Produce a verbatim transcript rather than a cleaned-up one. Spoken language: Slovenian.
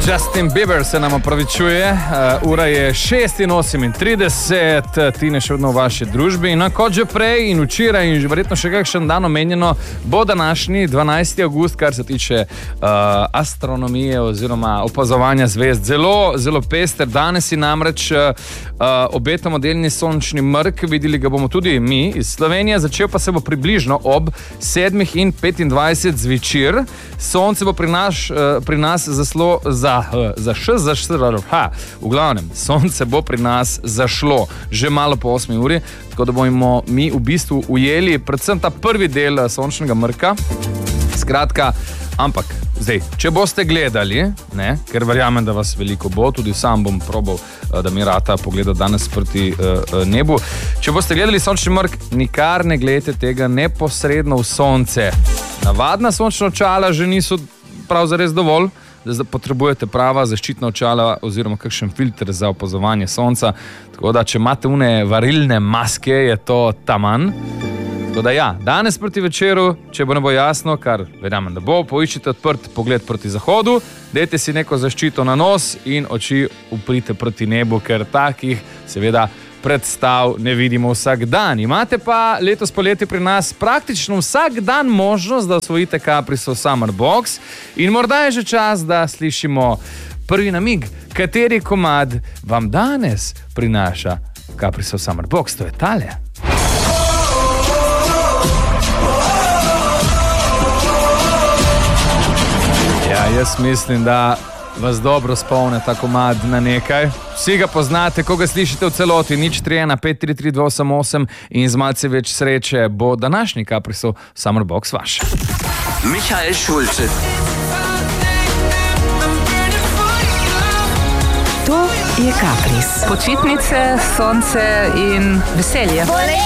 Justin Bieber se nam opravičuje, uh, ura je šest in osemintrideset, Tine še vedno v vaši družbi. No, kot že prej in včeraj in že verjetno še kakšen dan omenjeno, bo današnji dvanajsti avgust, kar se tiče uh, astronomije oziroma opazovanja zvezd. Zelo, zelo pester. Danes si namreč uh, obetamo delni sončni mrk, videli ga bomo tudi mi iz Slovenije, začel pa se bo približno ob sedmih in petindvajset zvečer. Sonce bo pri nas, uh, pri nas zaslo za za š, za š, ha, v glavnem, sonce bo pri nas zašlo že malo po osmi uri, tako da bomo mi v bistvu ujeli predvsem ta prvi del sončnega mrka. Skratka, ampak zdaj, če boste gledali, ne, ker verjamem, da vas veliko bo, tudi sam bom probal, da mi rata pogleda danes proti uh, nebu. Če boste gledali sončni mrk, nikar ne gledajte tega neposredno v sonce. Navadna sončna očala že niso prav zares dovolj, da potrebujete prava zaščitna očala oziroma kakšen filter za opazovanje sonca. Tako da, če imate une varilne maske, je to taman. Tako da ja, danes proti večeru, če bo ne bo jasno, kar verjamem, da bo, poiščite odprt pogled proti zahodu, dajte si neko zaščito na nos in oči uprite proti nebu, ker takih seveda predstav ne vidimo vsak dan. Imate pa letos poleti pri nas praktično vsak dan možnost, da osvojite Caprisov Summer Box in morda je že čas, da slišimo prvi namig, kateri komad vam danes prinaša Caprisov Summer Box. To je tale. Ja, jaz mislim, da vas dobro spomne ta komad na nekaj. Vsi ga poznate, ko ga slišite v celoti, nič tri ena pet tri tri dva osem osem in z malce več sreče bo današnji Caprisov Summer Box vaš. Michael Schulze. To je Capris. Počitnice, sonce in veselje.